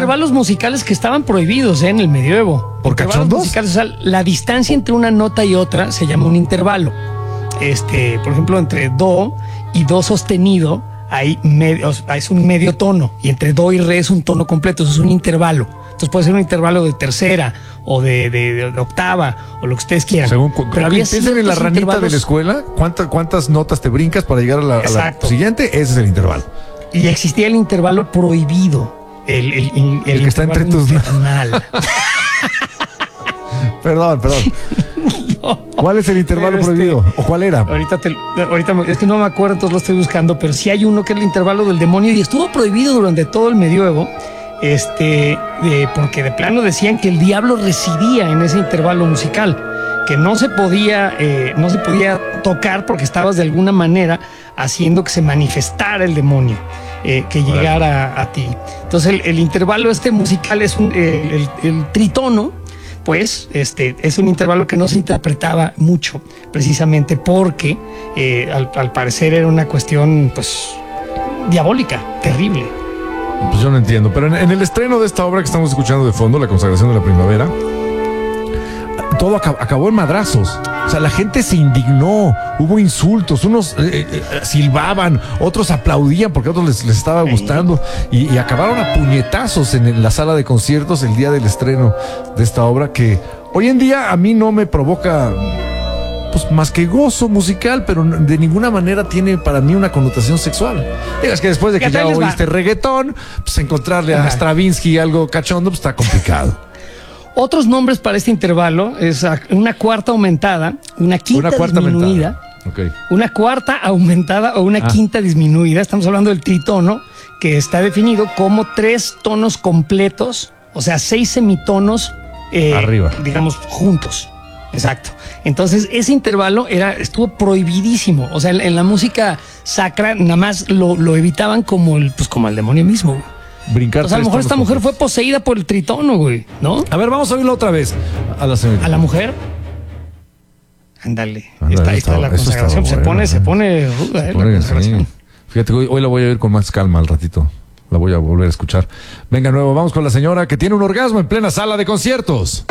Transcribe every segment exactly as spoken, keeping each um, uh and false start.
intervalos musicales que estaban prohibidos, ¿eh? En el medioevo. ¿Por Intervalos cachondos? musicales, o sea, la distancia entre una nota y otra se llama un intervalo. Este, por ejemplo, entre do y do sostenido hay medio, es un medio tono, y entre do y re es un tono completo, eso es un intervalo. Entonces puede ser un intervalo de tercera o de, de, de octava o lo que ustedes quieran. Según, pero había piensen en la ranita intervalos de la escuela, ¿cuántas, cuántas notas te brincas para llegar a la, a la siguiente? Ese es el intervalo. Y existía el intervalo prohibido. El, el, el, el, el que está entre tus infernal. Perdón, perdón. No, ¿cuál es el intervalo este, prohibido? ¿O cuál era? Ahorita, te, ahorita es que no me acuerdo, entonces lo estoy buscando, pero sí hay uno que es el intervalo del demonio y estuvo prohibido durante todo el medioevo, este, de, porque de plano decían que el diablo residía en ese intervalo musical, que no se podía, eh, no se podía tocar porque estabas de alguna manera haciendo que se manifestara el demonio. Eh, que llegara a, a ti. Entonces el, el intervalo este musical es un, eh, el, el tritono, pues este es un intervalo que no se interpretaba mucho, precisamente porque eh, al, al parecer era una cuestión pues diabólica, terrible. Pues yo no entiendo, pero en, en el estreno de esta obra que estamos escuchando de fondo, La consagración de la primavera, todo acab- acabó en madrazos. O sea, la gente se indignó, hubo insultos, unos eh, eh, silbaban, otros aplaudían porque a otros les, les estaba gustando y, y acabaron a puñetazos en, en la sala de conciertos el día del estreno de esta obra, que hoy en día a mí no me provoca pues más que gozo musical, pero de ninguna manera tiene para mí una connotación sexual. Digas que después de que ya oíste reggaetón, pues encontrarle a Stravinsky algo cachondo pues está complicado. Otros nombres para este intervalo es una cuarta aumentada, una quinta una cuarta disminuida, okay. una cuarta aumentada o una ah. quinta disminuida. Estamos hablando del tritono, que está definido como tres tonos completos, o sea, seis semitonos eh, arriba, digamos, juntos. Exacto. Entonces, ese intervalo era, estuvo prohibidísimo. O sea, en, en la música sacra, nada más lo, lo evitaban como el, pues como el demonio mismo. Brincar. O sea, a lo mejor esta mujer fue poseída por el tritono, güey, ¿no? A ver, vamos a oírlo otra vez. A la señorita. ¿A la mujer? Ándale. Ahí está la consagración. Se pone, se pone ruda, ¿eh? La consagración. Fíjate, hoy, hoy la voy a oír con más calma al ratito. La voy a volver a escuchar. Venga, nuevo, vamos con la señora que tiene un orgasmo en plena sala de conciertos.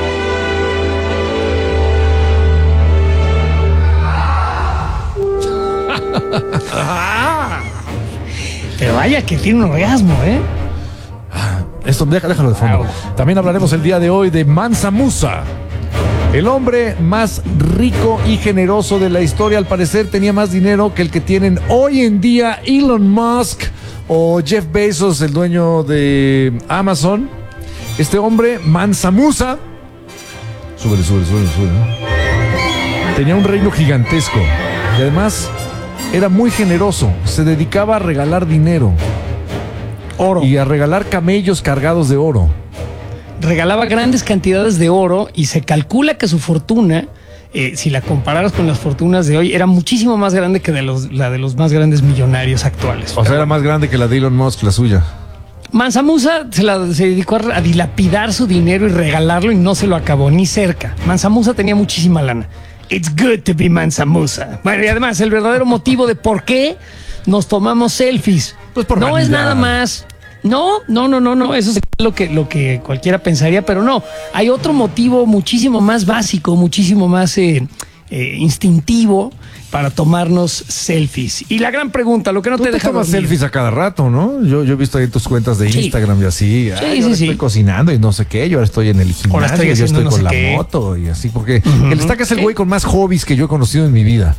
Pero vaya que tiene un orgasmo, ¿eh? Esto, déjalo de fondo. Wow. También hablaremos el día de hoy de Mansa Musa, el hombre más rico y generoso de la historia. Al parecer tenía más dinero que el que tienen hoy en día Elon Musk o Jeff Bezos, el dueño de Amazon. Este hombre, Mansa Musa, súbele, súbele, súbele, súbele, tenía un reino gigantesco y además era muy generoso. Se dedicaba a regalar dinero. Oro. Y a regalar camellos cargados de oro. Regalaba grandes cantidades de oro y se calcula que su fortuna, eh, si la compararas con las fortunas de hoy, era muchísimo más grande que de los, la de los más grandes millonarios actuales. O sea, era más grande que la de Elon Musk, la suya. Mansa Musa se, la, se dedicó a, a dilapidar su dinero y regalarlo y no se lo acabó ni cerca. Mansa Musa tenía muchísima lana. It's good to be Mansa Musa. Bueno, y además, el verdadero motivo de por qué nos tomamos selfies. Pues por no vanidad. Es nada más. No, no, no, no, no. Eso es lo que, lo que cualquiera pensaría, pero no. Hay otro motivo muchísimo más básico, muchísimo más eh, eh, instintivo para tomarnos selfies. Y la gran pregunta, lo que no Tú te, te deja tomas dormir. selfies a cada rato, ¿no? Yo, yo he visto ahí tus cuentas de Sí. Instagram y así. Sí, Ay, sí, ahora sí. estoy cocinando y no sé qué. Yo ahora estoy en el gimnasio, estoy yo estoy no con sé la qué. moto y así, porque Uh-huh. el Estaca es el ¿Qué? güey con más hobbies que yo he conocido en mi vida.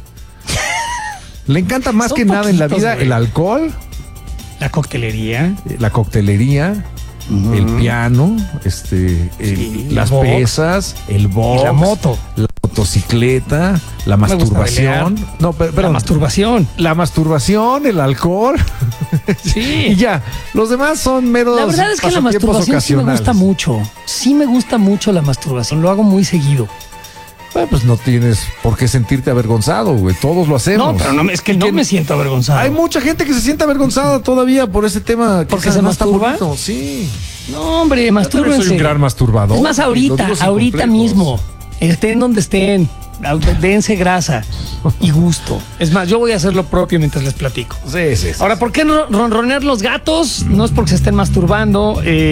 Le encanta más Son que nada en la poquitos, vida güey. el alcohol, La coctelería. la coctelería, Uh-huh. el piano, este, el- Sí, las box. pesas, el box, Y la moto. la motocicleta, la Me gusta masturbación. bailar. No, pero, La perdón, masturbación. la masturbación, el alcohol. Sí. Y ya, los demás son meros La verdad es que la pasatiempos masturbación sí me ocasionales. gusta mucho. Sí me gusta mucho la masturbación. Lo hago muy seguido. Bueno, pues no tienes por qué sentirte avergonzado, güey. Todos lo hacemos. No, pero no, es que no me siento avergonzado. Hay mucha gente que se siente avergonzada todavía por ese tema. ¿Porque quizás se no está masturba? bonito. Sí. No, hombre, Yo mastúrbense. soy un gran masturbador. Es más, Lo ahorita, digo sin ahorita complejos. mismo. Estén donde estén. Dense grasa y gusto. Es más, yo voy a hacer lo propio mientras les platico. Sí, sí, sí. Ahora, ¿por qué no ronronear los gatos? No es porque se estén masturbando. Eh,